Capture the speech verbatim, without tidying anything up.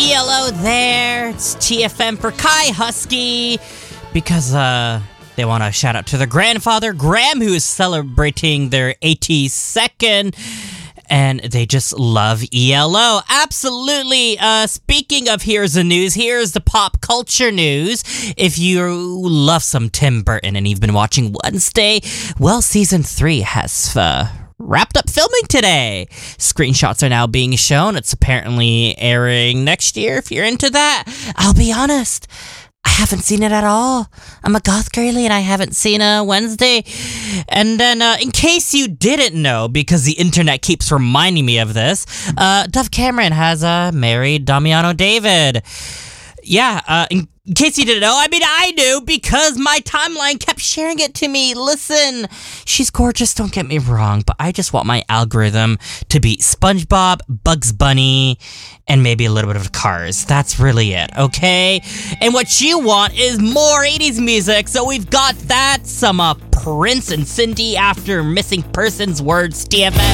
E L O there. It's T F M for Kai Husky. Because uh, they want to shout out to their grandfather, Graham, who is celebrating their eighty-second. And they just love E L O. Absolutely. Uh, speaking of here's the news, here's the pop culture news. If you love some Tim Burton and you've been watching Wednesday, well, season three has uh, wrapped up filming today. Screenshots are now being shown. It's apparently airing next year if you're into that. I'll be honest, I haven't seen it at all. I'm a goth girly and I haven't seen a Wednesday. And then, uh, in case you didn't know, because the internet keeps reminding me of this, uh, Dove Cameron has uh, married Damiano David. Yeah, uh, in In case you didn't know, I mean, I knew because my timeline kept sharing it to me. Listen, she's gorgeous, don't get me wrong, but I just want my algorithm to be SpongeBob, Bugs Bunny, and maybe a little bit of Cars. That's really it, okay? And what you want is more eighties music, so we've got that, some uh, Prince and Cindy after Missing Persons words, T F M.